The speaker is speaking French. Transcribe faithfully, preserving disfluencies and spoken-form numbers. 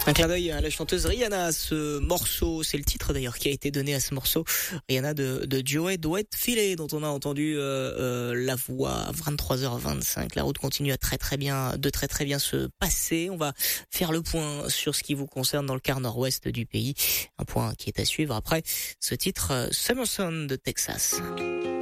Un clin d'œil à la chanteuse Rihanna. Ce morceau, c'est le titre d'ailleurs qui a été donné à ce morceau. Rihanna de, de Joey Doit Filet, dont on a entendu euh, euh, la voix à vingt-trois heures vingt-cinq. La route continue à très très bien, de très très bien se passer. On va faire le point sur ce qui vous concerne dans le quart nord-ouest du pays. Un point qui est à suivre après ce titre, Summer Sun de Texas.